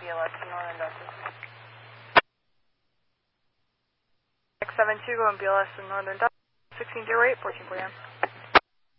BLS to Northern Dutchess. X72 going BLS to Northern Dutchess, 1608, 14 for you.